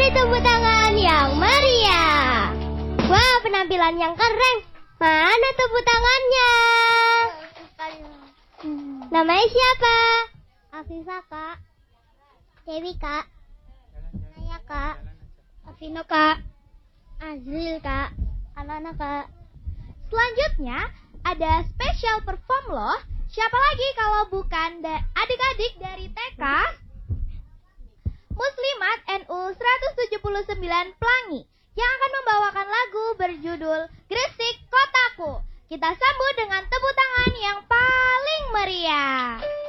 Beri tepuk tangan yang meriah. Wah, penampilan yang keren. Mana tepuk tangannya? Namanya siapa? Afifah, Kak. Dewi, Kak. Naya, Kak. Afino, Kak. Azril, Kak. Alana, Kak. Selanjutnya ada special perform loh. Siapa lagi kalau bukan adik-adik dari TK Muslimat NU 179 Pelangi yang akan membawakan lagu berjudul Gresik Kotaku. Kita sambut dengan tepuk tangan yang paling meriah.